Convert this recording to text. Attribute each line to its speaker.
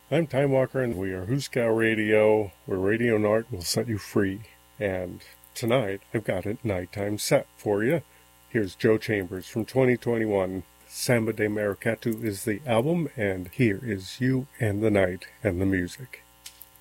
Speaker 1: I'm Time Walker, and we are Huskow Radio, where radio and art will set you free. And tonight, I've got a nighttime set for you. Here's Joe Chambers from 2021. Samba de Maracatu is the album, and here is You and the Night and the Music.